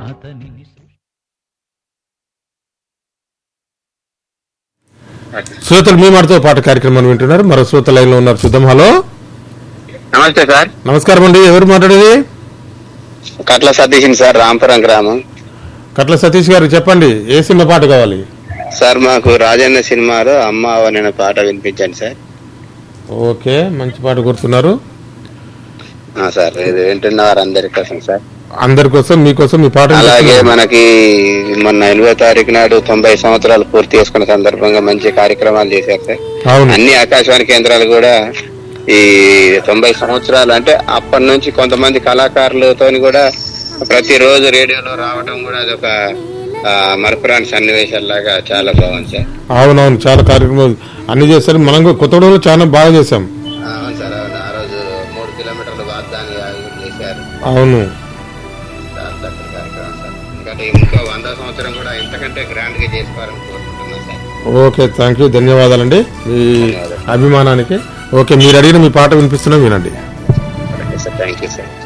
శ్రోతలు మీ మాటతో పాటు కార్యక్రమాన్ని వింటున్నారు. మరో శ్రోత లైన్ లో ఉన్నారు. చూద్దాం. హలో, నమస్తే సార్. నమస్కారం అండి. ఎవరు మాట్లాడేది? కట్ల సతీష్ సార్, రాంపురం గ్రామం. కట్ల సతీష్ గారు చెప్పండి, ఏ సినిమా పాట కావాలి? సార్ మాకు రాజన్న సినిమాలో అమ్మ అనే పాట వినిపించండి సార్. ఓకే, మంచి పాట కోరుతున్నారు సార్. ఇది వింటున్నారు అందరి కోసం సార్. అందరి కోసం, మీకోసం మీ పాట. అలాగే మనకి మొన్న 8వ తారీఖు నాడు 90 సంవత్సరాలు పూర్తి చేసుకున్న సందర్భంగా మంచి కార్యక్రమాలు చేశారు సార్. అన్ని ఆకాశవాణి కేంద్రాలు కూడా ఈ 90 సంవత్సరాలు అంటే అప్పటి నుంచి కొంతమంది కళాకారులతో కూడా ప్రతిరోజు రేడియోలో రావడం కూడా అదొక మరపురాని సన్నివేశాలాగా చాలా బాగుంది సార్. అవునవును, చాలా కార్యక్రమాలు అన్ని చేస్తారు. మనం కొత్తగూడలో చాలా బాగా చేశాం. అవును సార్, అవును. ఆ రోజు 3 కిలోమీటర్ల వాగ్దాన్ని చేశారు. అవును, ఎందుకంటే ఇంకో 100 సంవత్సరం కూడా ఇంతకంటే గ్రాండ్ గా చేసుకోవాలని కోరుకుంటున్నాను సార్. ఓకే, థ్యాంక్ యూ, ధన్యవాదాలండి మీ అభిమానానికి. ఓకే, మీరు అడిగిన మీ పాట వినిపిస్తున్నా, వినండి. Okay sir, thank you sir.